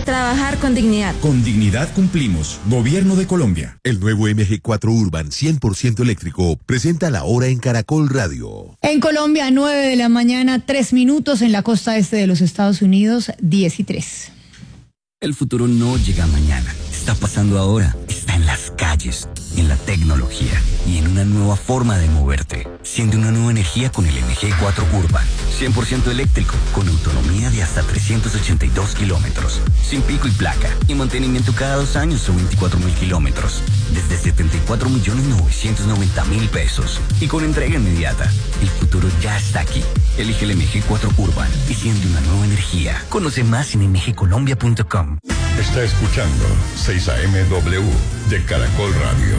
trabajar con dignidad. Con dignidad cumplimos. Gobierno de Colombia. El nuevo MG4 Urban 100% eléctrico presenta la hora en Caracol Radio. En Colombia, 9 de la mañana, 3 minutos. En la costa este de los Estados Unidos, 10:03. El futuro no llega mañana. Está pasando ahora. Está en las calles, en la tecnología y en una nueva forma de moverte. Siente una nueva energía con el MG4 Urban. 100% eléctrico, con autonomía de hasta 382 kilómetros. Sin pico y placa. Y mantenimiento cada 2 años o 24.000 kilómetros. Desde 74.990.000 pesos. Y con entrega inmediata. El futuro ya está aquí. Elige el MG4 Urban y siente una nueva energía. Conoce más en mgcolombia.com. Está escuchando 6AMW de Caracol Radio.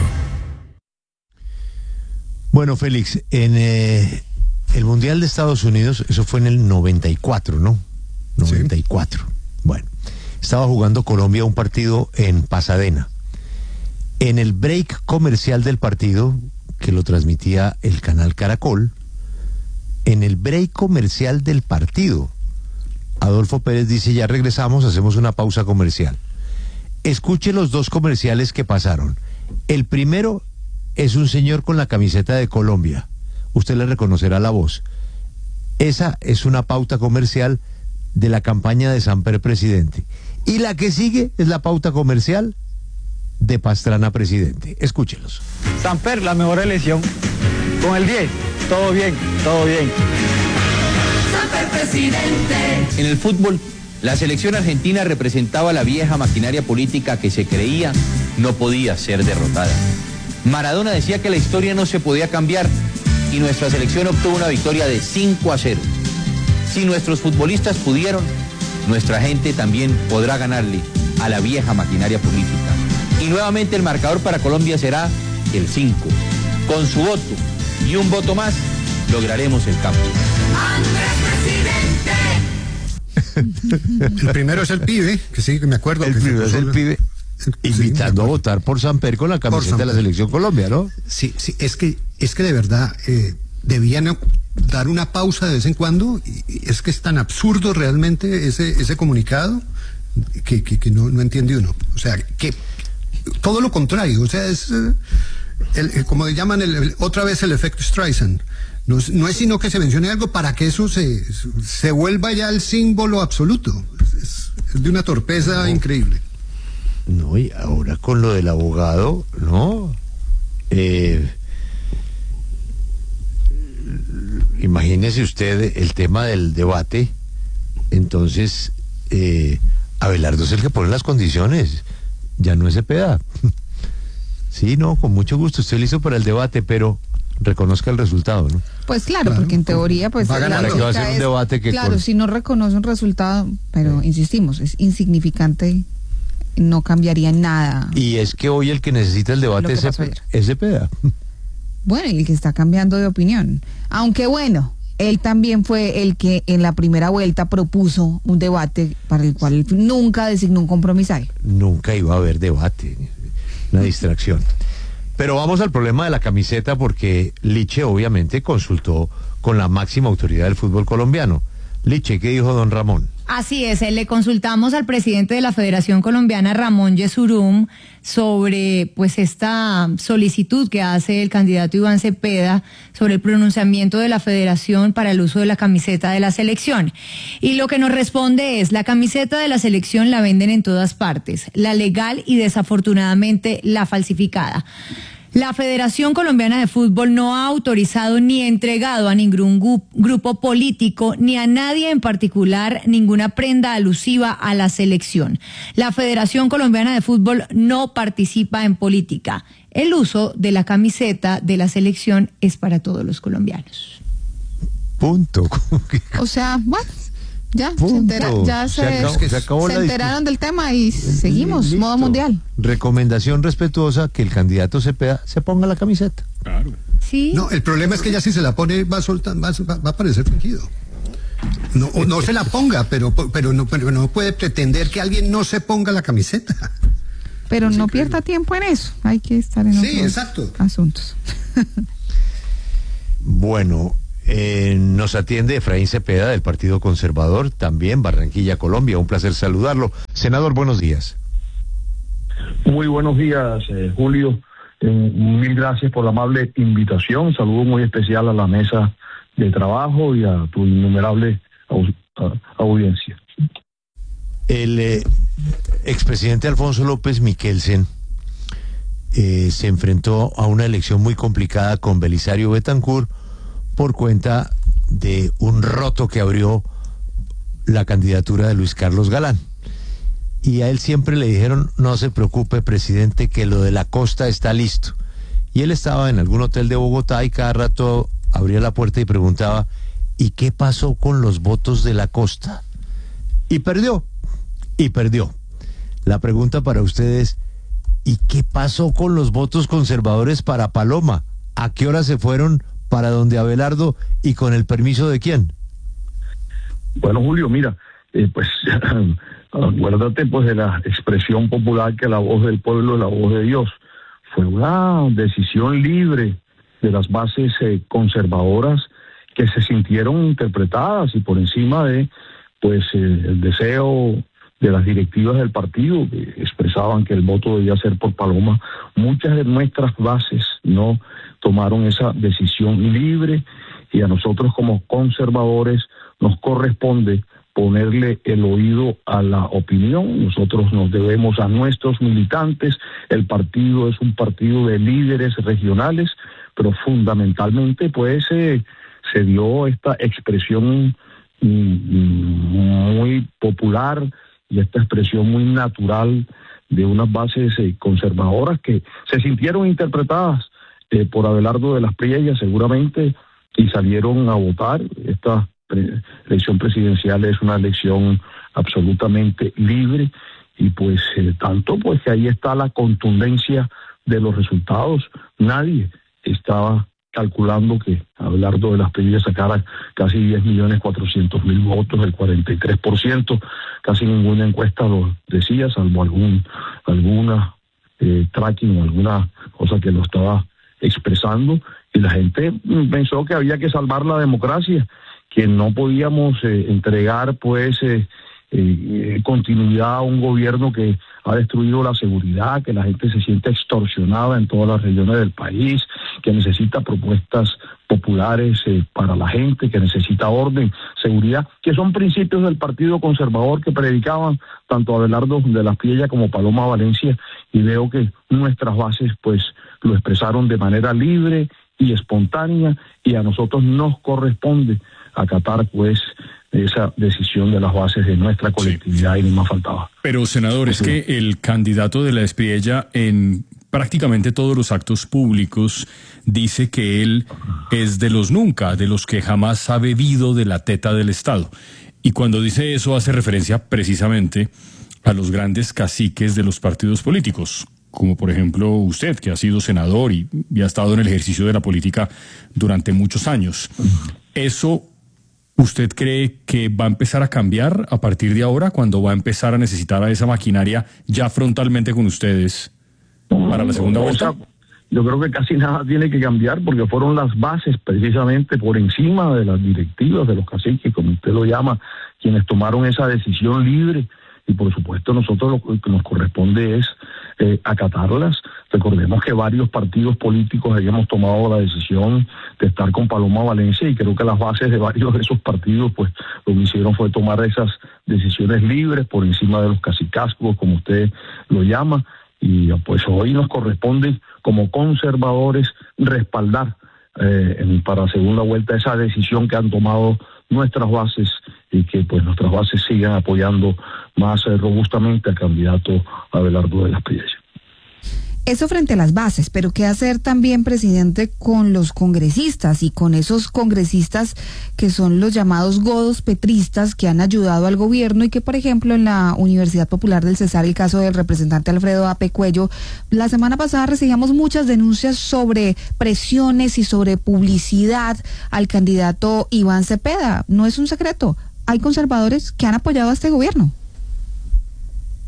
Bueno, Félix, en el Mundial de Estados Unidos, eso fue en el 94, ¿no? 94. Sí. Bueno, estaba jugando Colombia un partido en Pasadena. En el break comercial del partido, que lo transmitía el canal Caracol, en el break comercial del partido, Adolfo Pérez dice: ya regresamos, hacemos una pausa comercial. Escuche los 2 comerciales que pasaron. El primero es un señor con la camiseta de Colombia. Usted le reconocerá la voz. Esa es una pauta comercial de la campaña de Samper presidente. Y la que sigue es la pauta comercial de Pastrana presidente. Escúchelos. Samper, la mejor elección. Con el 10, todo bien, todo bien. Samper presidente. En el fútbol, la selección argentina representaba la vieja maquinaria política que se creía no podía ser derrotada. Maradona decía que la historia no se podía cambiar y nuestra selección obtuvo una victoria de 5-0. Si nuestros futbolistas pudieron, nuestra gente también podrá ganarle a la vieja maquinaria política. Y nuevamente el marcador para Colombia será el 5. Con su voto y un voto más, lograremos el cambio. El primero es el pibe, que sí, que me acuerdo. El primero es el pibe, invitando a votar por Samper con la camiseta de la Selección Colombia, ¿no? Sí, sí, es que de verdad debían dar una pausa de vez en cuando. Y es que es tan absurdo realmente ese comunicado que no entiende uno. O sea, que todo lo contrario, o sea, es como llaman otra vez el efecto Streisand. No es sino que se mencione algo para que eso se vuelva ya el símbolo absoluto. Es de una torpeza increíble. No, y ahora con lo del abogado, ¿no? Imagínese usted el tema del debate. Entonces, Abelardo es el que pone las condiciones. Ya no es Cepeda. Sí, no, con mucho gusto. Usted lo hizo para el debate, pero reconozca el resultado, ¿no? Pues claro, porque en teoría, pues va a ganar, que va a ser un debate que claro, si no reconoce un resultado, pero insistimos, es insignificante, no cambiaría nada. Y es que hoy el que necesita el debate es Cepeda. Bueno, y el que está cambiando de opinión. Aunque bueno, él también fue el que en la primera vuelta propuso un debate para el cual nunca designó un compromisario. Nunca iba a haber debate, una distracción. Pero vamos al problema de la camiseta, porque Liche obviamente consultó con la máxima autoridad del fútbol colombiano. Liche, ¿qué dijo don Ramón? Así es, le consultamos al presidente de la Federación Colombiana, Ramón Yesurum, sobre pues esta solicitud que hace el candidato Iván Cepeda sobre el pronunciamiento de la Federación para el uso de la camiseta de la selección. Y lo que nos responde es: la camiseta de la selección la venden en todas partes, la legal y desafortunadamente la falsificada. La Federación Colombiana de Fútbol no ha autorizado ni entregado a ningún grupo político ni a nadie en particular ninguna prenda alusiva a la selección. La Federación Colombiana de Fútbol no participa en política. El uso de la camiseta de la selección es para todos los colombianos. Punto. O sea, bueno, ya se enteraron del tema y seguimos, listo. Modo mundial. Recomendación respetuosa: que el candidato Cepeda se ponga la camiseta. Claro. Sí. No, el problema es que ya si se la pone va a parecer fingido. No se la ponga, pero no puede pretender que alguien no se ponga la camiseta. Pero no pierda tiempo en eso, hay que estar en otros asuntos. Bueno, Nos atiende Efraín Cepeda del Partido Conservador, también Barranquilla, Colombia. Un placer saludarlo. Senador, buenos días. Muy buenos días, Julio. Mil gracias por la amable invitación. Saludo muy especial a la mesa de trabajo y a tu innumerable audiencia. El expresidente Alfonso López Miquelsen se enfrentó a una elección muy complicada con Belisario Betancur por cuenta de un roto que abrió la candidatura de Luis Carlos Galán. Y a él siempre le dijeron: no se preocupe, presidente, que lo de la costa está listo. Y él estaba en algún hotel de Bogotá y cada rato abría la puerta y preguntaba: ¿y qué pasó con los votos de la costa? Y perdió. La pregunta para ustedes: ¿y qué pasó con los votos conservadores para Paloma? ¿A qué hora se fueron para donde Abelardo y con el permiso de quién? Bueno, Julio, mira, pues acuérdate pues de la expresión popular que la voz del pueblo es la voz de Dios. Fue una decisión libre de las bases conservadoras que se sintieron interpretadas y por encima de pues el deseo de las directivas del partido, que expresaban que el voto debía ser por Paloma. Muchas de nuestras bases no tomaron esa decisión libre y a nosotros como conservadores nos corresponde ponerle el oído a la opinión. Nosotros nos debemos a nuestros militantes. El partido es un partido de líderes regionales, pero fundamentalmente pues se dio esta expresión muy popular y esta expresión muy natural de unas bases conservadoras que se sintieron interpretadas por Abelardo de las Priellas seguramente y salieron a votar. Esta elección presidencial es una elección absolutamente libre y pues tanto pues que ahí está la contundencia de los resultados. Nadie estaba calculando que Abelardo de las Priellas sacara casi 10.400.000 votos, el 43%, casi ninguna encuesta lo decía, salvo alguna tracking o alguna cosa que lo estaba expresando, y la gente pensó que había que salvar la democracia, que no podíamos entregar pues continuidad a un gobierno que ha destruido la seguridad, que la gente se siente extorsionada en todas las regiones del país, que necesita propuestas populares para la gente, que necesita orden, seguridad, que son principios del Partido Conservador que predicaban tanto Abelardo de las Priellas como Paloma Valencia, y veo que nuestras bases pues lo expresaron de manera libre y espontánea, y a nosotros nos corresponde acatar pues esa decisión de las bases de nuestra colectividad, sí. Y ni más faltaba. Pero, senador, es que el candidato de la Priellas en prácticamente todos los actos públicos dice que él es de los nunca, de los que jamás ha bebido de la teta del Estado. Y cuando dice eso hace referencia precisamente a los grandes caciques de los partidos políticos, como por ejemplo usted, que ha sido senador y ha estado en el ejercicio de la política durante muchos años. ¿Eso usted cree que va a empezar a cambiar a partir de ahora, cuando va a empezar a necesitar a esa maquinaria ya frontalmente con ustedes para la segunda vuelta? Yo creo que casi nada tiene que cambiar, porque fueron las bases precisamente por encima de las directivas, de los caciques, como usted lo llama, quienes tomaron esa decisión libre. Y por supuesto nosotros lo que nos corresponde es acatarlas. Recordemos que varios partidos políticos habíamos tomado la decisión de estar con Paloma Valencia, y creo que las bases de varios de esos partidos pues lo que hicieron fue tomar esas decisiones libres por encima de los cacicazgos, como usted lo llama, y pues hoy nos corresponde como conservadores respaldar para la segunda vuelta esa decisión que han tomado nuestras bases, y que pues nuestras bases sigan apoyando más robustamente al candidato Abelardo de las Priellas. Eso frente a las bases, pero ¿qué hacer también, presidente, con los congresistas y con esos congresistas que son los llamados godos petristas que han ayudado al gobierno y que, por ejemplo, en la Universidad Popular del Cesar, el caso del representante Alfredo Ape Cuello, la semana pasada recibíamos muchas denuncias sobre presiones y sobre publicidad al candidato Iván Cepeda? No es un secreto, hay conservadores que han apoyado a este gobierno.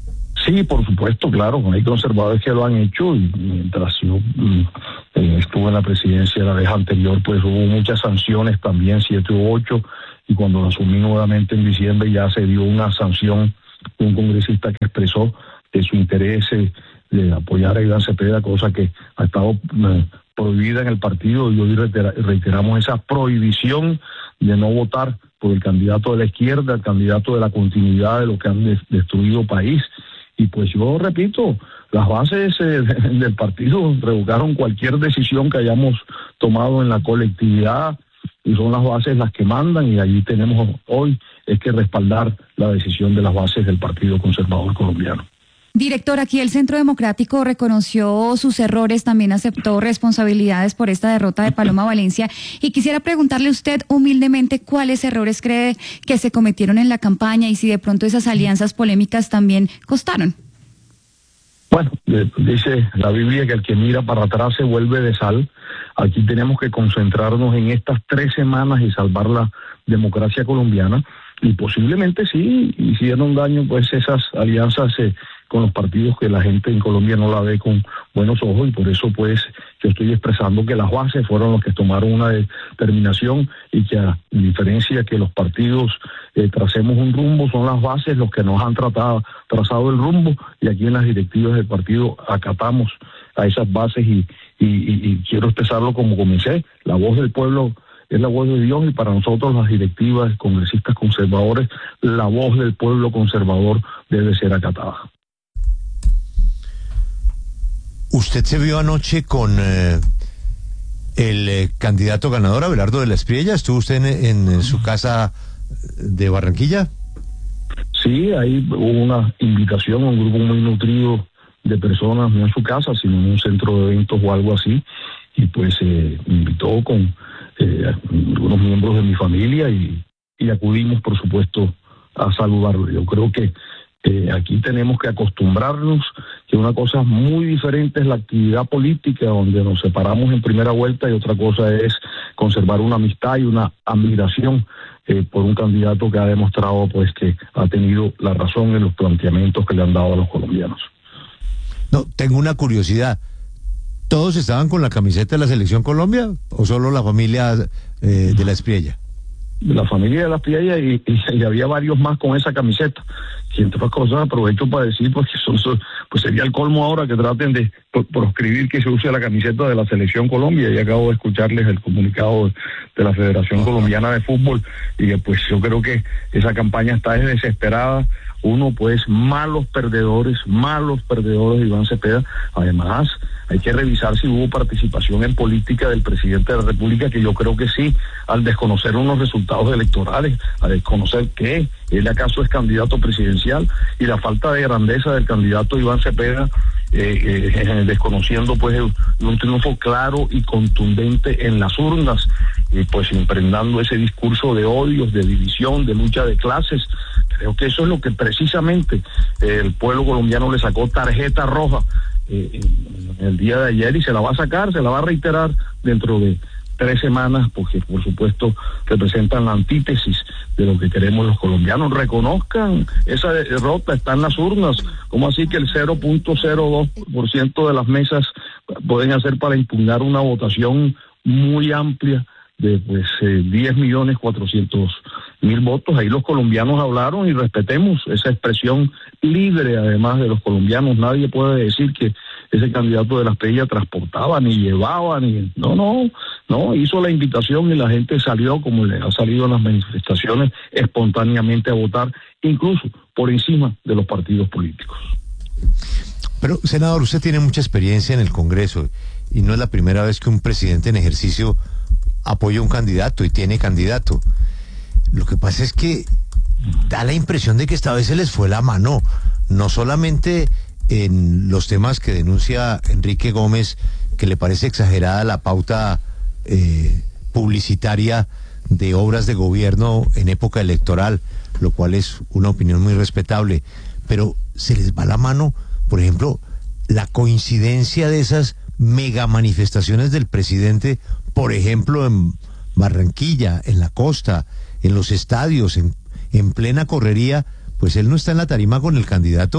Sí, por supuesto, claro, hay conservadores que lo han hecho y mientras yo estuve en la presidencia la vez anterior, pues hubo muchas sanciones también, 7 u 8, y cuando lo asumí nuevamente en diciembre ya se dio una sanción de un congresista que expresó su interés de apoyar a Iván Cepeda, cosa que ha estado prohibida en el partido, y hoy reiteramos esa prohibición de no votar por el candidato de la izquierda, el candidato de la continuidad de lo que han destruido país. Y pues yo repito, las bases del partido revocaron cualquier decisión que hayamos tomado en la colectividad, y son las bases las que mandan, y allí tenemos hoy es que respaldar la decisión de las bases del Partido Conservador Colombiano. Director, aquí el Centro Democrático reconoció sus errores, también aceptó responsabilidades por esta derrota de Paloma Valencia, y quisiera preguntarle a usted humildemente cuáles errores cree que se cometieron en la campaña y si de pronto esas alianzas polémicas también costaron. Bueno, dice la Biblia que el que mira para atrás se vuelve de sal. Aquí tenemos que concentrarnos en estas 3 semanas y salvar la democracia colombiana, y posiblemente sí hicieron daño pues esas alianzas con los partidos, que la gente en Colombia no la ve con buenos ojos, y por eso pues yo estoy expresando que las bases fueron los que tomaron una determinación, y que a diferencia que los partidos tracemos un rumbo, son las bases los que nos han trazado el rumbo, y aquí en las directivas del partido acatamos a esas bases, y quiero expresarlo como comencé: la voz del pueblo es la voz de Dios, y para nosotros las directivas, congresistas conservadores, la voz del pueblo conservador debe ser acatada. ¿Usted se vio anoche con el candidato ganador, Abelardo de la Espriella? ¿Estuvo usted en su casa de Barranquilla? Sí, ahí hubo una invitación a un grupo muy nutrido de personas, no en su casa, sino en un centro de eventos o algo así, y pues me invitó con algunos miembros de mi familia, y acudimos, por supuesto, a saludarlo. Yo creo que aquí tenemos que acostumbrarnos que una cosa muy diferente es la actividad política, donde nos separamos en primera vuelta, y otra cosa es conservar una amistad y una admiración por un candidato que ha demostrado pues que ha tenido la razón en los planteamientos que le han dado a los colombianos. No, tengo una curiosidad. ¿Todos estaban con la camiseta de la Selección Colombia o solo la familia de la Espriella? La familia de la Espriella, y había varios más con esa camiseta. Y entre otras cosas aprovecho para decir pues que pues sería el colmo ahora que traten de proscribir que se use la camiseta de la Selección Colombia, y acabo de escucharles el comunicado de la Federación Colombiana de Fútbol, y pues yo creo que esa campaña está desesperada. Uno, pues, malos perdedores de Iván Cepeda. Además, hay que revisar si hubo participación en política del presidente de la República, que yo creo que sí, al desconocer unos resultados electorales, a desconocer que él acaso es candidato presidencial, y la falta de grandeza del candidato Iván Cepeda, desconociendo pues un triunfo claro y contundente en las urnas, y pues impregnando ese discurso de odios, de división, de lucha de clases. Creo que eso es lo que precisamente el pueblo colombiano le sacó tarjeta roja el día de ayer, y se la va a sacar, se la va a reiterar dentro de 3 semanas, porque por supuesto representan la antítesis de lo que queremos los colombianos. Reconozcan esa derrota, está en las urnas. ¿Cómo así que el 0.02% de las mesas pueden hacer para impugnar una votación muy amplia de 10.400.000 votos? Ahí los colombianos hablaron, y respetemos esa expresión libre, además de los colombianos. Nadie puede decir que ese candidato de la Espriella transportaba, ni llevaba, ni... No, hizo la invitación, y la gente salió, como le ha salido en las manifestaciones, espontáneamente a votar, incluso por encima de los partidos políticos. Pero, senador, usted tiene mucha experiencia en el Congreso, y no es la primera vez que un presidente en ejercicio apoya a un candidato y tiene candidato. Lo que pasa es que da la impresión de que esta vez se les fue la mano, no solamente en los temas que denuncia Enrique Gómez, que le parece exagerada la pauta publicitaria de obras de gobierno en época electoral, lo cual es una opinión muy respetable, pero se les va la mano, por ejemplo, la coincidencia de esas mega manifestaciones del presidente, por ejemplo, en Barranquilla, en la costa, en los estadios, en plena correría. Pues él no está en la tarima con el candidato,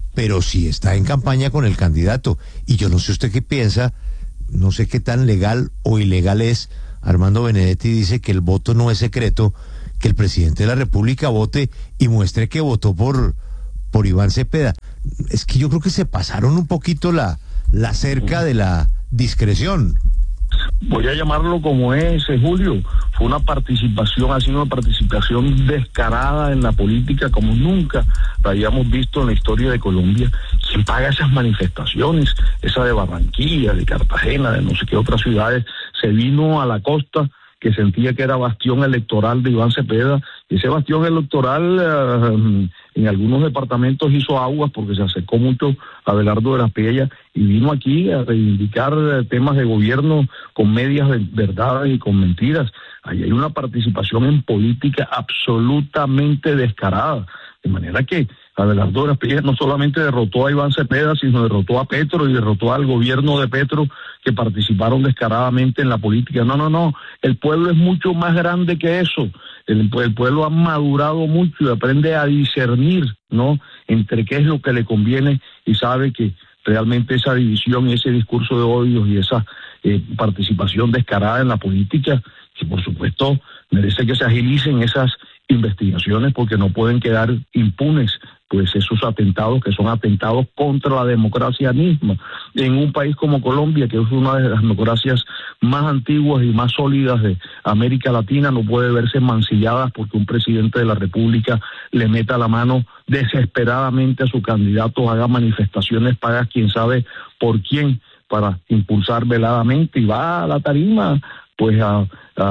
pero sí está en campaña con el candidato. Y yo no sé usted qué piensa, no sé qué tan legal o ilegal es. Armando Benedetti dice que el voto no es secreto, que el presidente de la República vote y muestre que votó por Iván Cepeda. Es que yo creo que se pasaron un poquito la cerca de la discreción. Voy a llamarlo como es, Julio. Fue una participación, ha sido una participación descarada en la política como nunca la habíamos visto en la historia de Colombia. ¿Quién paga esas manifestaciones? Esa de Barranquilla, de Cartagena, de no sé qué otras ciudades. Se vino a la costa, que sentía que era bastión electoral de Iván Cepeda, y ese bastión electoral en algunos departamentos hizo aguas porque se acercó mucho a Abelardo de la Espriella y vino aquí a reivindicar temas de gobierno con medias verdades y con mentiras. Ahí hay una participación en política absolutamente descarada, de manera que Abelardo de la Espriella no solamente derrotó a Iván Cepeda, sino derrotó a Petro y derrotó al gobierno de Petro, que participaron descaradamente en la política. No, el pueblo es mucho más grande que eso. El pueblo ha madurado mucho y aprende a discernir, ¿no?, entre qué es lo que le conviene, y sabe que realmente esa división y ese discurso de odios y esa participación descarada en la política, que por supuesto merece que se agilicen esas investigaciones porque no pueden quedar impunes pues esos atentados que son atentados contra la democracia misma. En un país como Colombia, que es una de las democracias más antiguas y más sólidas de América Latina, no puede verse mancilladas porque un presidente de la República le meta la mano desesperadamente a su candidato, haga manifestaciones, paga quién sabe por quién para impulsar veladamente y va a la tarima pues a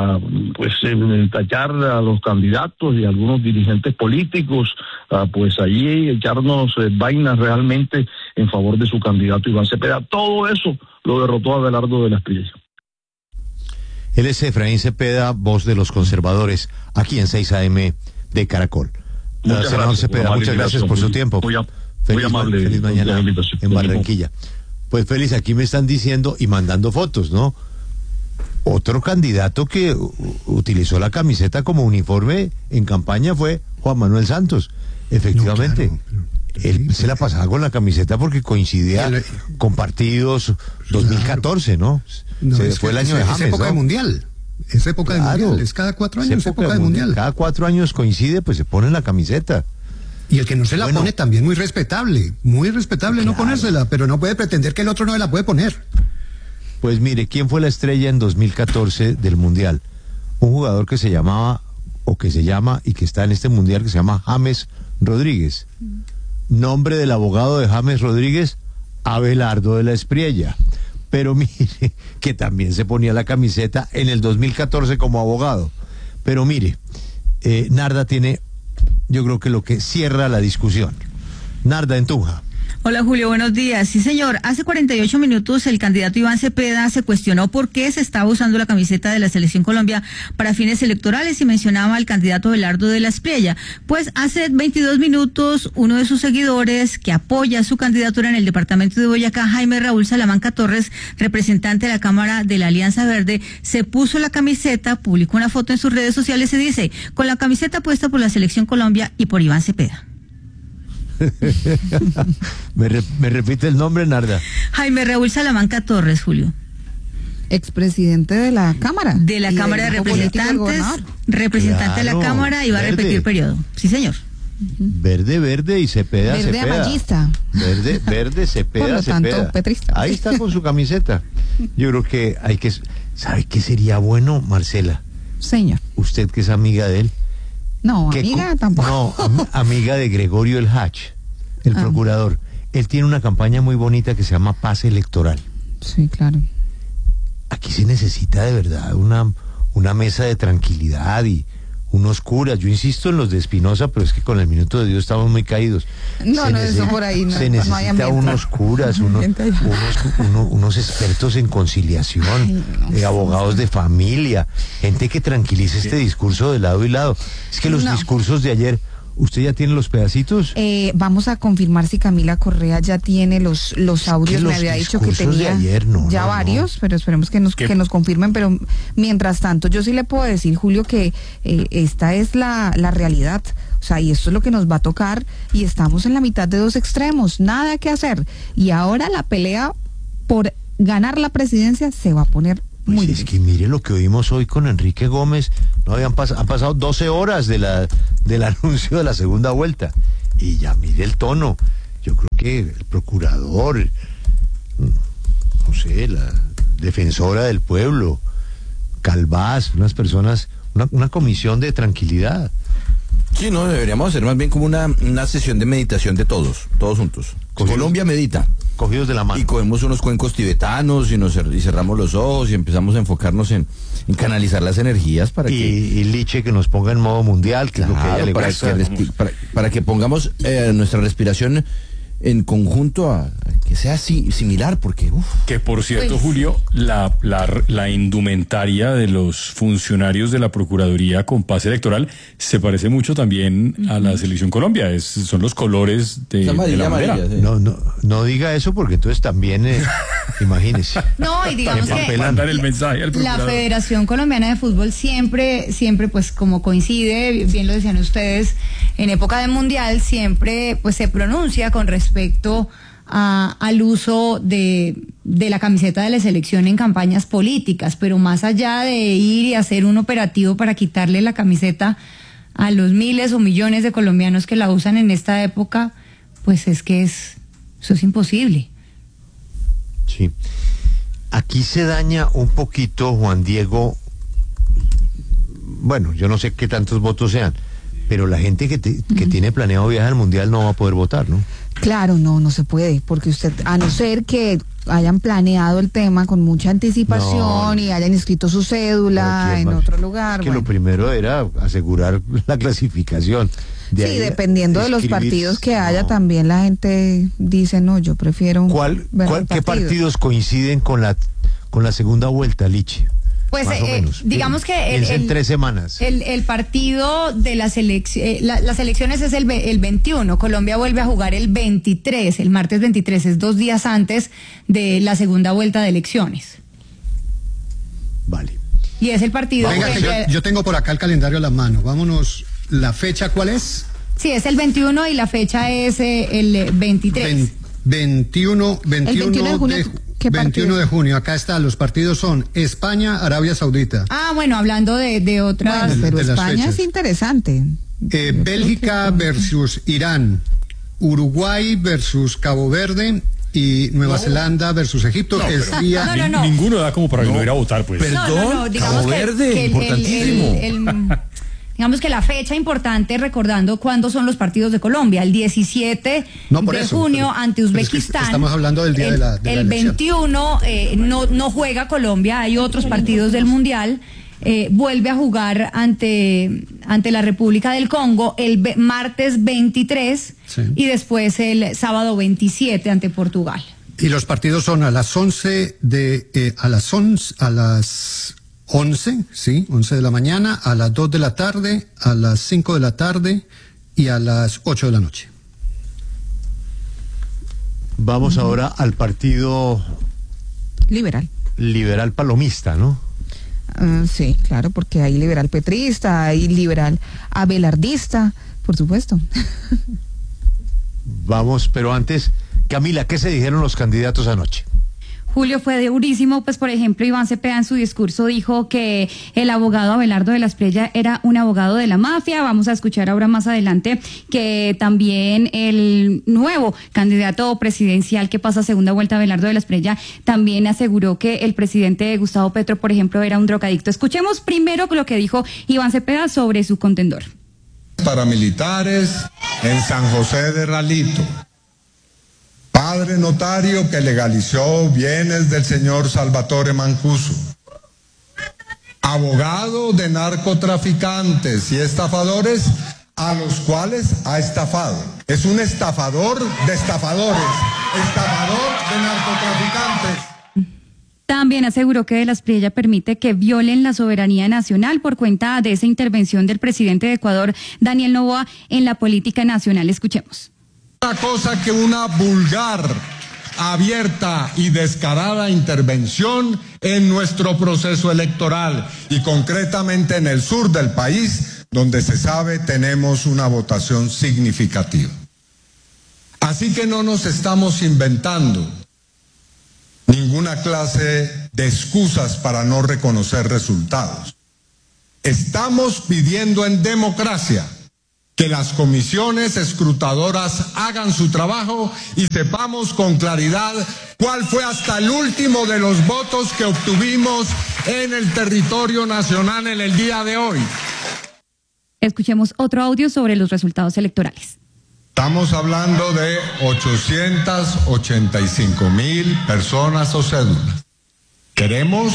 tachar a los candidatos y a algunos dirigentes políticos, pues allí echarnos vainas realmente en favor de su candidato Iván Cepeda. Todo eso lo derrotó Abelardo de la Espriella. Él es Efraín Cepeda, voz de los conservadores, aquí en 6 AM de Caracol. Senador Cepeda, muchas gracias por su tiempo. Muy amable. Feliz mañana en Barranquilla. Pues feliz, aquí me están diciendo y mandando fotos, ¿no? Otro candidato que utilizó la camiseta como uniforme en campaña fue Juan Manuel Santos. Efectivamente, no, claro, él se la pasaba con la camiseta porque coincidía con partidos 2014, ¿no? Fue el año de James, es época de mundial. Es época de mundial. Es cada 4 años, es época de mundial. Cada 4 años coincide, pues se pone la camiseta. Y el que no se la pone también muy respetable no ponérsela, pero no puede pretender que el otro no se la puede poner. Pues mire, ¿quién fue la estrella en 2014 del Mundial? Un jugador que se llamaba, o que se llama, y que está en este Mundial, que se llama James Rodríguez. Nombre del abogado de James Rodríguez, Abelardo de la Espriella. Pero mire, que también se ponía la camiseta en el 2014 como abogado. Pero mire, Narda tiene, yo creo que lo que cierra la discusión. Narda, en Tunja. Hola Julio, buenos días. Sí señor, hace 48 minutos el candidato Iván Cepeda se cuestionó por qué se estaba usando la camiseta de la Selección Colombia para fines electorales y mencionaba al candidato Abelardo de la Espriella. Pues hace 22 minutos uno de sus seguidores que apoya su candidatura en el departamento de Boyacá, Jaime Raúl Salamanca Torres, representante de la Cámara de la Alianza Verde, se puso la camiseta, publicó una foto en sus redes sociales y dice, con la camiseta puesta por la Selección Colombia y por Iván Cepeda. ¿Me repite el nombre, Narda? Jaime Raúl Salamanca Torres, Julio. Expresidente de la Cámara. De la Cámara de Representantes, representante de la Cámara y va a repetir periodo. Sí, señor. Verde y Cepeda. Verde amallista. Verde, Cepeda, por lo tanto, Cepeda. petrista. Ahí está con su camiseta. Yo creo que hay que... ¿Sabe qué sería bueno, Marcela? Señor. Usted que es amiga de él. No, amiga tampoco. No, amiga de Gregorio El Hach, el procurador. Él tiene una campaña muy bonita que se llama Paz Electoral. Sí, claro. Aquí se necesita de verdad una mesa de tranquilidad y unos curas. Yo insisto en los de Espinosa, pero es que con el minuto de Dios estamos muy caídos. Eso por ahí no. Se necesita unos curas, unos expertos en conciliación, abogados de familia, gente que tranquilice este discurso de lado y lado. Es que los discursos de ayer, ¿Usted ya tiene los pedacitos? Vamos a confirmar si Camila Correa ya tiene los audios. Me había dicho que tenía ayer, varios, pero esperemos que nos confirmen. Pero mientras tanto, yo sí le puedo decir, Julio, que esta es la realidad. O sea, y esto es lo que nos va a tocar, y estamos en la mitad de dos extremos, nada que hacer. Y ahora la pelea por ganar la presidencia se va a poner muy difícil. Es que mire lo que oímos hoy con Enrique Gómez. No han pasado 12 horas del anuncio de la segunda vuelta. Y ya mire el tono. Yo creo que el procurador, no sé, la defensora del pueblo, Calvás, unas personas, una comisión de tranquilidad. Sí, no, deberíamos hacer más bien como una sesión de meditación de todos juntos. Colombia medita. Cogidos de la mano. Y cogemos unos cuencos tibetanos y cerramos los ojos y empezamos a enfocarnos en canalizar las energías para y Liche que nos ponga en modo mundial, que claro, es lo que a ella le gusta. Para que pongamos nuestra respiración en conjunto a que sea así, similar, porque que por cierto, Julio, la indumentaria de los funcionarios de la Procuraduría con pase electoral se parece mucho también a la Selección Colombia. Son los colores de la bandera. Sí. No diga eso, porque entonces también imagínese. No, y digamos que mandar el mensaje al la Federación Colombiana de Fútbol siempre pues como coincide, bien lo decían ustedes, en época de mundial siempre pues se pronuncia con respecto al uso de la camiseta de la selección en campañas políticas, pero más allá de ir y hacer un operativo para quitarle la camiseta a los miles o millones de colombianos que la usan en esta época, pues es que eso es imposible. Sí. Aquí se daña un poquito, Juan Diego, bueno, yo no sé qué tantos votos sean, pero la gente que tiene planeado viajar al Mundial no va a poder votar, ¿no? Claro, no se puede, porque usted, a no ser que hayan planeado el tema con mucha anticipación y hayan inscrito su cédula en otro lugar. Que lo primero era asegurar la clasificación. Dependiendo de los partidos que haya, también la gente dice, no, yo prefiero ¿Qué partidos coinciden con la segunda vuelta, Liche? Pues digamos que en 3 semanas. El partido de las elecciones es el 21. Colombia vuelve a jugar el 23, el martes 23, es 2 días antes de la segunda vuelta de elecciones. Vale. Y es el partido. Venga, yo tengo por acá el calendario a la mano. Vámonos. ¿La fecha cuál es? Sí, es el 21 y la fecha es el 23. 21 de junio. 21 de junio, acá está, los partidos son España, Arabia Saudita. Bueno, hablando de otras... Bueno, pero España es interesante. Bélgica versus Irán, Uruguay versus Cabo Verde y Nueva Zelanda versus Egipto. Ninguno da como para no ir a votar, pues. Perdón, Cabo Verde, importantísimo. Digamos que la fecha importante, recordando cuándo son los partidos de Colombia, el 17 de junio ante Uzbekistán. Estamos hablando del día de la el 21 no juega Colombia, hay otros partidos del Mundial. Vuelve a jugar ante la República del Congo el martes 23 y después el sábado 27 ante Portugal. Y los partidos son a las 11 de la mañana, a las 2 de la tarde, a las 5 de la tarde y a las 8 de la noche. Vamos ahora al partido liberal palomista, ¿no? Sí, claro, porque hay liberal petrista, hay liberal abelardista, por supuesto. Vamos, pero antes, Camila, ¿qué se dijeron los candidatos anoche? Julio, fue durísimo, pues por ejemplo Iván Cepeda en su discurso dijo que el abogado Abelardo de la Espriella era un abogado de la mafia. Vamos a escuchar ahora más adelante que también el nuevo candidato presidencial que pasa a segunda vuelta, Abelardo de la Espriella, también aseguró que el presidente Gustavo Petro, por ejemplo, era un drogadicto. Escuchemos primero lo que dijo Iván Cepeda sobre su contendor. Paramilitares en San José de Ralito. Padre notario que legalizó bienes del señor Salvatore Mancuso. Abogado de narcotraficantes y estafadores a los cuales ha estafado. Es un estafador de estafadores, estafador de narcotraficantes. También aseguró que De la Espriella permite que violen la soberanía nacional por cuenta de esa intervención del presidente de Ecuador, Daniel Noboa, en la política nacional. Escuchemos. Una cosa que una vulgar, abierta y descarada intervención en nuestro proceso electoral y concretamente en el sur del país, donde se sabe tenemos una votación significativa. Así que no nos estamos inventando ninguna clase de excusas para no reconocer resultados. Estamos pidiendo en democracia que las comisiones escrutadoras hagan su trabajo y sepamos con claridad cuál fue hasta el último de los votos que obtuvimos en el territorio nacional en el día de hoy. Escuchemos otro audio sobre los resultados electorales. Estamos hablando de 885,000 personas o cédulas. Queremos,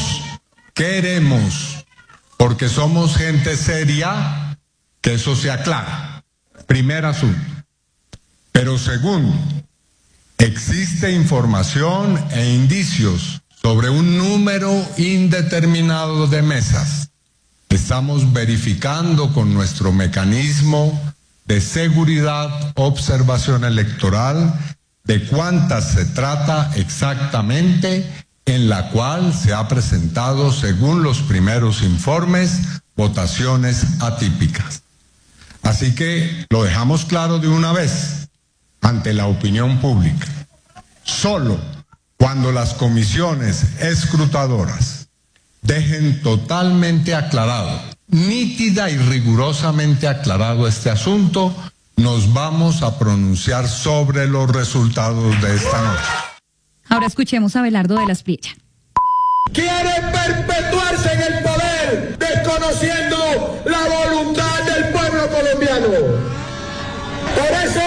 porque somos gente seria, que eso se aclara. Primer asunto. Pero segundo, existe información e indicios sobre un número indeterminado de mesas. Estamos verificando con nuestro mecanismo de seguridad, observación electoral, de cuántas se trata exactamente, en la cual se ha presentado, según los primeros informes, votaciones atípicas. Así que lo dejamos claro de una vez ante la opinión pública. Solo cuando las comisiones escrutadoras dejen totalmente aclarado, nítida y rigurosamente aclarado este asunto, nos vamos a pronunciar sobre los resultados de esta noche. Ahora escuchemos a Abelardo De la Espriella. Quiere perpetuarse en el poder, desconociendo la voluntad del pueblo colombiano. Por eso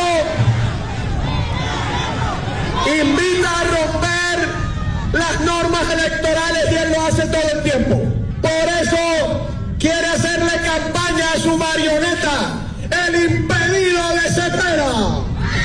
invita a romper las normas electorales y él lo hace todo el tiempo. Por eso quiere hacerle campaña a su marioneta, el impedido de Cepeda.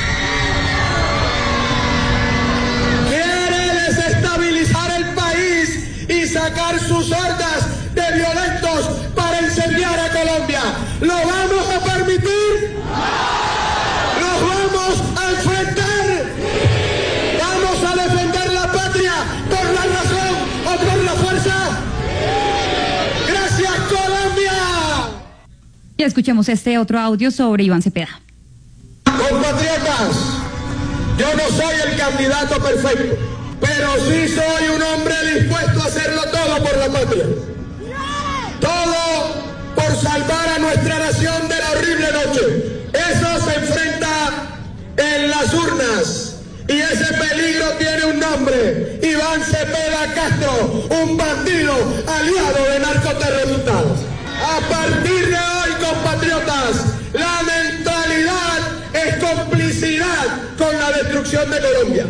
Quiere desestabilizar el país y sacar sus hordas de violentos para incendiar a Colombia. ¿Lo vamos a permitir? ¿Los vamos a enfrentar? ¿Vamos a defender la patria por la razón o por la fuerza? ¡Gracias, Colombia! Y escuchemos este otro audio sobre Iván Cepeda. Compatriotas, yo no soy el candidato perfecto, pero sí soy un hombre dispuesto a hacerlo todo por la patria. Todo por salvar a nuestra nación de la horrible noche. Eso se enfrenta en las urnas. Y ese peligro tiene un nombre: Iván Cepeda Castro, un bandido aliado de narcoterroristas. A partir de hoy, compatriotas, la mentalidad es complicidad con la destrucción de Colombia.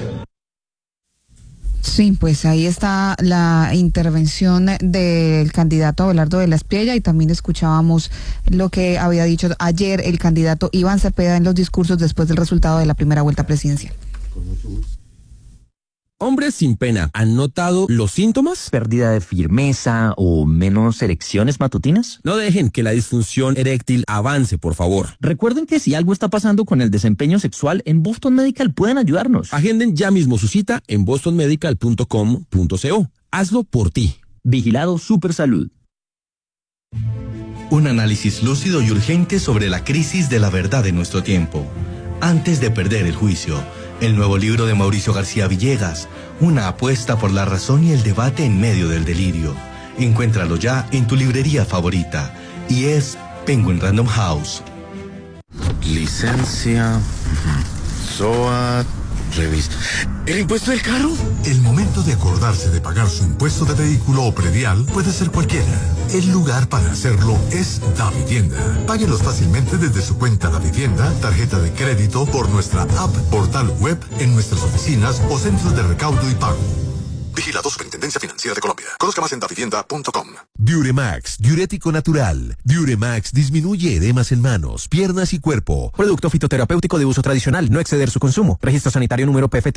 Sí, pues ahí está la intervención del candidato Abelardo De la Espriella, y también escuchábamos lo que había dicho ayer el candidato Iván Cepeda en los discursos después del resultado de la primera vuelta presidencial. Hombres sin pena, ¿han notado los síntomas? ¿Pérdida de firmeza o menos erecciones matutinas? No dejen que la disfunción eréctil avance, por favor. Recuerden que si algo está pasando con el desempeño sexual, en Boston Medical pueden ayudarnos. Agenden ya mismo su cita en bostonmedical.com.co. Hazlo por ti. Vigilado Supersalud. Un análisis lúcido y urgente sobre la crisis de la verdad de nuestro tiempo. Antes de perder el juicio. El nuevo libro de Mauricio García Villegas, una apuesta por la razón y el debate en medio del delirio. Encuéntralo ya en tu librería favorita. Y es Penguin Random House. Licencia, SOAT, revista. ¿El impuesto del carro? El momento de acordarse de pagar su impuesto de vehículo o predial puede ser cualquiera. El lugar para hacerlo es Davivienda. Páguelos fácilmente desde su cuenta Davivienda, tarjeta de crédito, por nuestra app, portal web, en nuestras oficinas o centros de recaudo y pago. Vigilado Superintendencia Financiera de Colombia. Conozca más en davivienda.com. Diuremax, diurético natural. Diuremax disminuye edemas en manos, piernas y cuerpo. Producto fitoterapéutico de uso tradicional, no exceder su consumo. Registro sanitario número PFT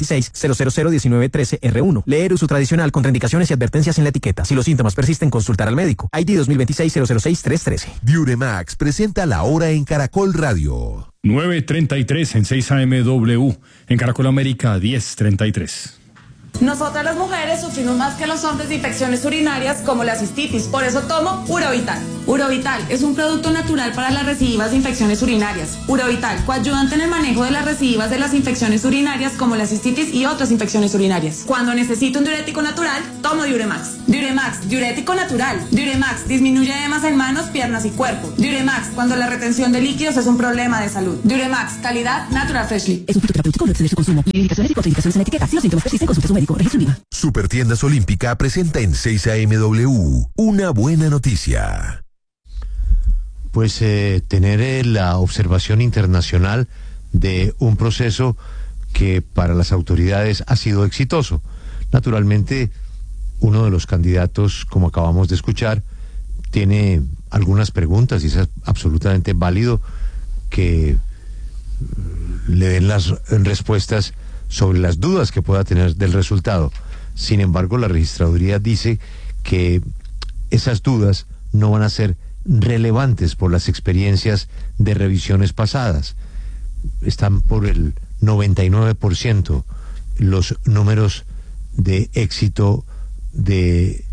2026-0001913-R1. Leer uso tradicional, contraindicaciones y advertencias en la etiqueta. Si los síntomas persisten, consultar al médico. ID 2026-006-313. Diuremax presenta La Hora en Caracol Radio. 9:33 en 6 AMW. En Caracol América 10:33. Nosotras las mujeres sufrimos más que los hombres de infecciones urinarias como la cistitis, por eso tomo Urovital. Urovital es un producto natural para las recidivas de infecciones urinarias. Urovital coayudante en el manejo de las recidivas de las infecciones urinarias como la cistitis y otras infecciones urinarias. Cuando necesito un diurético natural, tomo Diuremax. Diuremax, diurético natural. Diuremax disminuye edemas en manos, piernas y cuerpo. Diuremax, cuando la retención de líquidos es un problema de salud. Diuremax, calidad Natural Freshly. Es un fitoterapéutico, no exceder su consumo. Indicaciones y contraindicaciones en etiqueta. Si los síntomas persisten, consulte a su médico. Registro IVA. Supertiendas Olímpica presenta en 6 AMW una buena noticia. Pues tener la observación internacional de un proceso que para las autoridades ha sido exitoso. Naturalmente, uno de los candidatos, como acabamos de escuchar, tiene algunas preguntas y es absolutamente válido que le den las respuestas sobre las dudas que pueda tener del resultado. Sin embargo, la registraduría dice que esas dudas no van a ser relevantes por las experiencias de revisiones pasadas. Están por el 99% los números de éxito de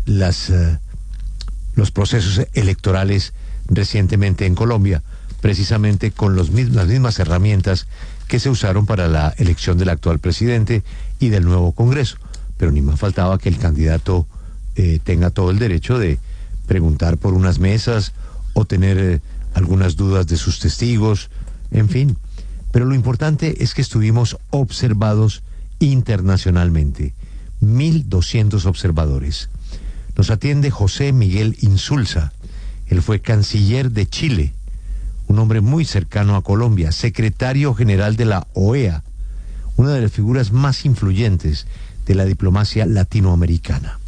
los procesos electorales recientemente en Colombia, precisamente con las mismas herramientas que se usaron para la elección del actual presidente y del nuevo Congreso. Pero ni más faltaba que el candidato tenga todo el derecho de preguntar por unas mesas o tener algunas dudas de sus testigos, en fin. Pero lo importante es que estuvimos observados internacionalmente. 1.200 observadores. Nos atiende José Miguel Insulza. Él fue canciller de Chile, un hombre muy cercano a Colombia, secretario general de la OEA, una de las figuras más influyentes de la diplomacia latinoamericana.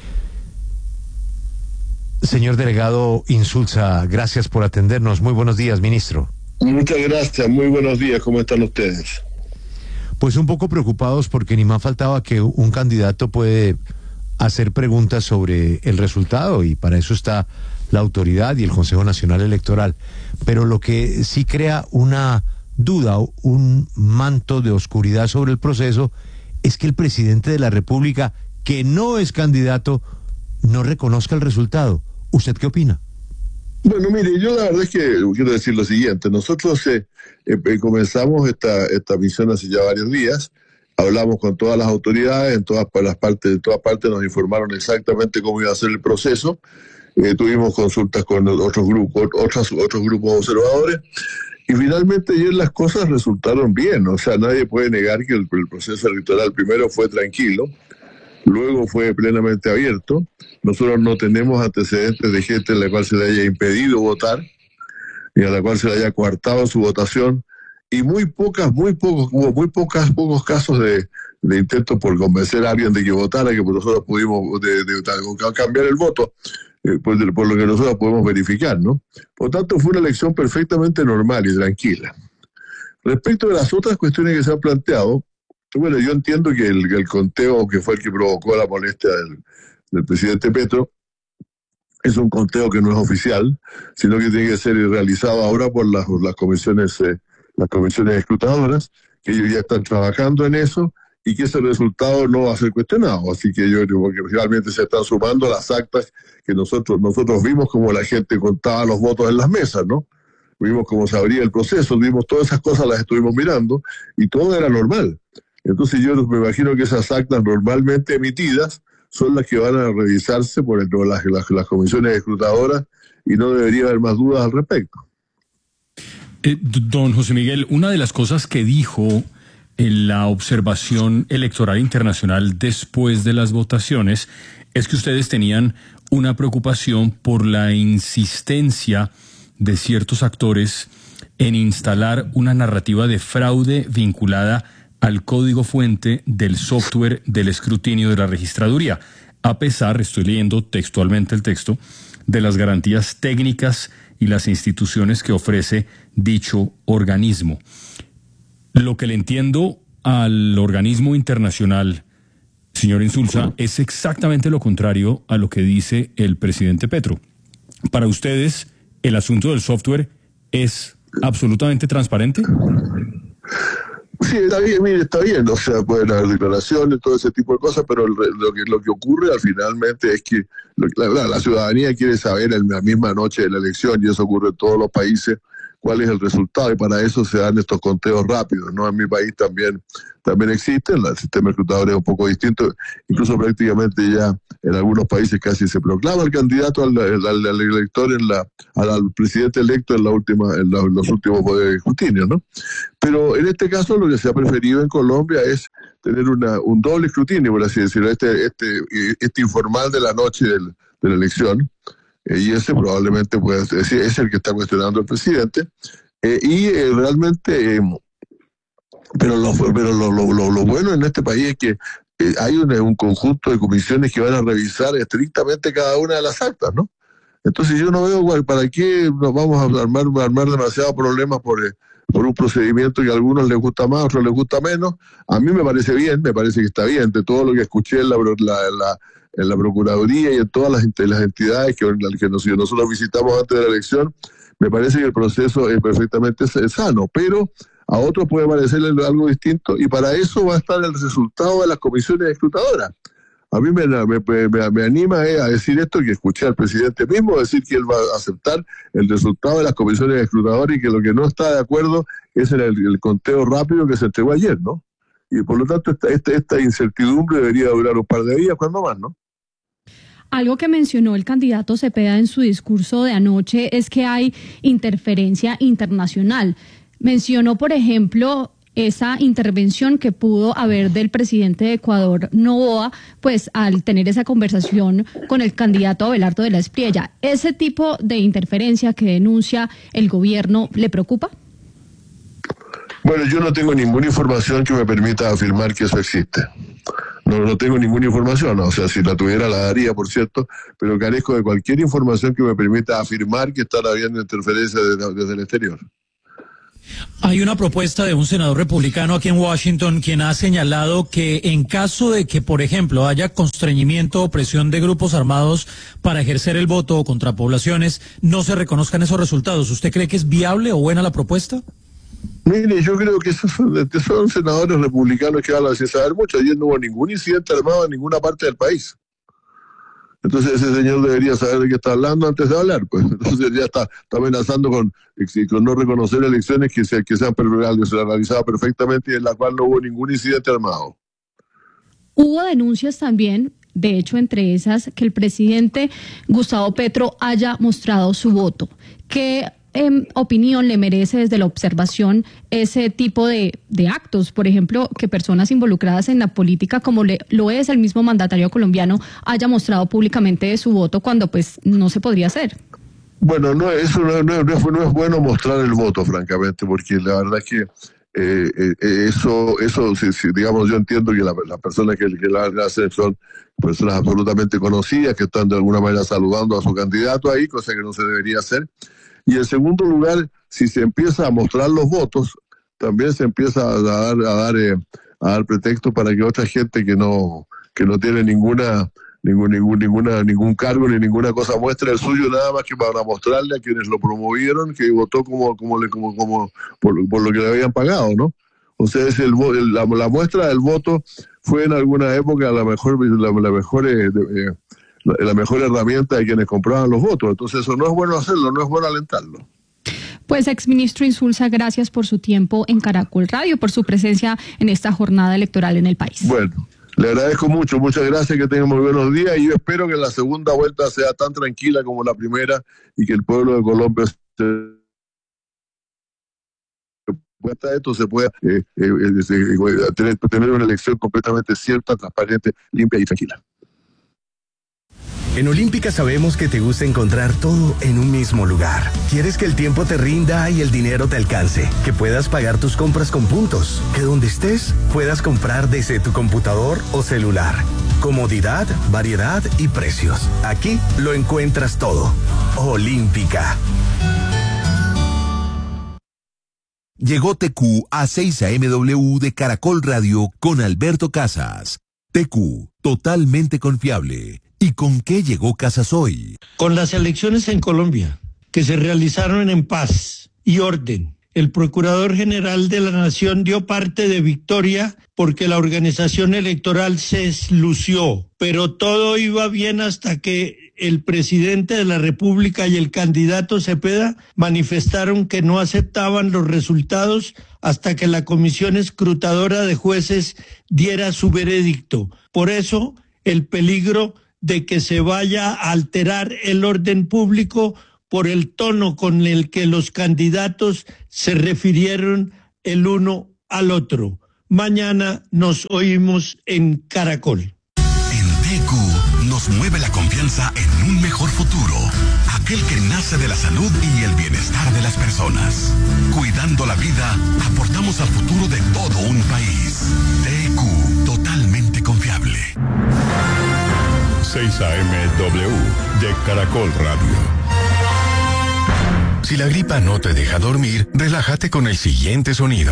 Señor delegado Insulza, gracias por atendernos. Muy buenos días, ministro. Muchas gracias, muy buenos días, ¿cómo están ustedes? Pues un poco preocupados porque ni más faltaba que un candidato puede hacer preguntas sobre el resultado y para eso está la autoridad y el Consejo Nacional Electoral. Pero lo que sí crea una duda, un manto de oscuridad sobre el proceso, es que el presidente de la República, que no es candidato, no reconozca el resultado. ¿Usted qué opina? Bueno, mire, yo la verdad es que quiero decir lo siguiente. Nosotros comenzamos esta misión hace ya varios días. Hablamos con todas las autoridades, de todas partes nos informaron exactamente cómo iba a ser el proceso. Tuvimos consultas con otros grupos observadores y finalmente ayer las cosas resultaron bien. O sea, nadie puede negar que el proceso electoral primero fue tranquilo, luego fue plenamente abierto. Nosotros no tenemos antecedentes de gente a la cual se le haya impedido votar y a la cual se le haya coartado su votación, y hubo muy pocos casos de intentos por convencer a alguien de que votara, que nosotros pudimos de cambiar el voto, por lo que nosotros podemos verificar, ¿no? Por tanto, fue una elección perfectamente normal y tranquila. Respecto de las otras cuestiones que se han planteado, bueno, yo entiendo que el conteo que fue el que provocó la molestia del presidente Petro es un conteo que no es oficial, sino que tiene que ser realizado ahora por las comisiones escrutadoras, que ellos ya están trabajando en eso y que ese resultado no va a ser cuestionado. Así que yo creo que realmente se están sumando las actas que nosotros vimos como la gente contaba los votos en las mesas, ¿no? Vimos cómo se abría el proceso, vimos todas esas cosas, las estuvimos mirando y todo era normal. Entonces yo me imagino que esas actas normalmente emitidas son las que van a revisarse por las comisiones escrutadoras y no debería haber más dudas al respecto. Don José Miguel, una de las cosas que dijo en la observación electoral internacional después de las votaciones es que ustedes tenían una preocupación por la insistencia de ciertos actores en instalar una narrativa de fraude vinculada al código fuente del software del escrutinio de la registraduría, a pesar, estoy leyendo textualmente el texto, de las garantías técnicas y las instituciones que ofrece dicho organismo. Lo que le entiendo al organismo internacional, señor Insulza, es exactamente lo contrario a lo que dice el presidente Petro. Para ustedes, ¿el asunto del software es absolutamente transparente? Sí, está bien, mire, está bien, o sea, pues las declaraciones, todo ese tipo de cosas, pero lo que ocurre finalmente es que la ciudadanía quiere saber en la misma noche de la elección, y eso ocurre en todos los países, cuál es el resultado, y para eso se dan estos conteos rápidos, ¿no? En mi país también existen, el sistema escrutador es un poco distinto, incluso prácticamente ya en algunos países casi se proclama el candidato al elector al presidente electo en los últimos escrutinios, ¿no? Pero en este caso lo que se ha preferido en Colombia es tener un doble escrutinio, por así decirlo, este informal de la noche de la elección, y ese probablemente es el que está cuestionando el presidente, realmente, pero lo bueno en este país es que hay un conjunto de comisiones que van a revisar estrictamente cada una de las actas, ¿no? Entonces yo no veo para qué nos vamos a armar demasiados problemas por un procedimiento que a algunos les gusta más, a otros les gusta menos. A mí me parece bien, me parece que está bien, de todo lo que escuché en la Procuraduría y en todas las entidades que nosotros visitamos antes de la elección, me parece que el proceso es perfectamente sano, pero a otros puede parecerle algo distinto, y para eso va a estar el resultado de las comisiones escrutadoras. A mí me anima a decir esto, que escuché al presidente mismo decir que él va a aceptar el resultado de las comisiones escrutadoras y que lo que no está de acuerdo es el conteo rápido que se entregó ayer, ¿no? Y por lo tanto esta incertidumbre debería durar un par de días, cuando más, ¿no? Algo que mencionó el candidato Cepeda en su discurso de anoche es que hay interferencia internacional. Mencionó, por ejemplo, esa intervención que pudo haber del presidente de Ecuador, Noboa, pues al tener esa conversación con el candidato Abelardo de la Espriella. ¿Ese tipo de interferencia que denuncia el gobierno le preocupa? Bueno, yo no tengo ninguna información que me permita afirmar que eso existe. No tengo ninguna información, ¿no? O sea, si la tuviera la daría, por cierto, pero carezco de cualquier información que me permita afirmar que están habiendo interferencia desde el exterior. Hay una propuesta de un senador republicano aquí en Washington quien ha señalado que en caso de que, por ejemplo, haya constreñimiento o presión de grupos armados para ejercer el voto contra poblaciones, no se reconozcan esos resultados. ¿Usted cree que es viable o buena la propuesta? Mire, yo creo que esos son senadores republicanos que hablan sin saber mucho. Ayer no hubo ningún incidente armado en ninguna parte del país. Entonces ese señor debería saber de qué está hablando antes de hablar, pues. Entonces ya está amenazando con no reconocer elecciones que se han realizado perfectamente y en las cuales no hubo ningún incidente armado. Hubo denuncias también, de hecho entre esas, que el presidente Gustavo Petro haya mostrado su voto. ¿Qué opinión le merece desde la observación ese tipo de actos? Por ejemplo, que personas involucradas en la política, como lo es el mismo mandatario colombiano, haya mostrado públicamente su voto cuando pues no se podría hacer. Bueno, eso no es bueno mostrar el voto, francamente, porque la verdad es que digamos, yo entiendo que las personas que la hacen son personas absolutamente conocidas, que están de alguna manera saludando a su candidato ahí, cosa que no se debería hacer. Y en segundo lugar, si se empieza a mostrar los votos, también se empieza a dar pretexto para que otra gente que no tiene ningún cargo ni ninguna cosa muestre el suyo, nada más que para mostrarle a quienes lo promovieron que votó por lo que le habían pagado, ¿no? O sea, la muestra del voto fue en alguna época la mejor herramienta de quienes compraban los votos. Entonces eso no es bueno hacerlo, no es bueno alentarlo. Pues, exministro Insulza, gracias por su tiempo en Caracol Radio, por su presencia en esta jornada electoral en el país. Bueno, le agradezco mucho, muchas gracias, que tengan muy buenos días, y yo espero que la segunda vuelta sea tan tranquila como la primera y que el pueblo de Colombia se pueda tener una elección completamente cierta, transparente, limpia y tranquila. En Olímpica sabemos que te gusta encontrar todo en un mismo lugar. Quieres que el tiempo te rinda y el dinero te alcance, que puedas pagar tus compras con puntos, que donde estés puedas comprar desde tu computador o celular. Comodidad, variedad y precios. Aquí lo encuentras todo. Olímpica. Llegó TQ a 6 AMW de Caracol Radio con Alberto Casas. TQ, totalmente confiable. ¿Y con qué llegó Casas hoy? Con las elecciones en Colombia, que se realizaron en paz y orden, el Procurador General de la Nación dio parte de victoria porque la organización electoral se lució, pero todo iba bien hasta que el presidente de la República y el candidato Cepeda manifestaron que no aceptaban los resultados hasta que la comisión escrutadora de jueces diera su veredicto. Por eso, el peligro de que se vaya a alterar el orden público por el tono con el que los candidatos se refirieron el uno al otro. Mañana nos oímos en Caracol. En TQ nos mueve la confianza en un mejor futuro, aquel que nace de la salud y el bienestar de las personas. Cuidando la vida, aportamos al futuro de todo un país. TQ, totalmente confiable. 6 AMW de Caracol Radio. Si la gripa no te deja dormir, relájate con el siguiente sonido.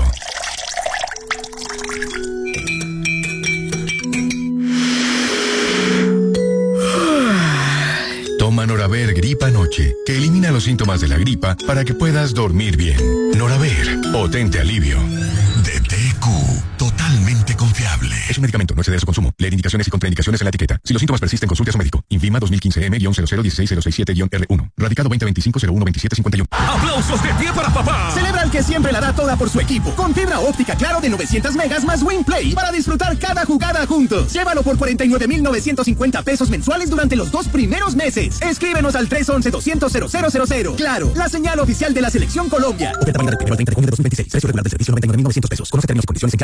Toma Noraver Gripa Noche, que elimina los síntomas de la gripa para que puedas dormir bien. Noraver, potente alivio. De TQ, totalmente confiable. Es un medicamento, no exceder su consumo. Leer indicaciones y contraindicaciones en la etiqueta. Si los síntomas persisten, consulte a su médico. Infima 2015M-0016067-R1. Radicado 2025-012751. ¡Aplausos de pie para papá! Celebra el que siempre la da toda por su equipo. Con fibra óptica Claro de 900 megas más WinPlay para disfrutar cada jugada juntos. Llévalo por 49,950 pesos mensuales durante los 2 primeros meses. Escríbenos al 311-200-0000. Claro, la señal oficial de la Selección Colombia. Oferta válida del 1 al 30 de junio de 2026. Precio regular del servicio 99,900 pesos. Conoce términos y condiciones en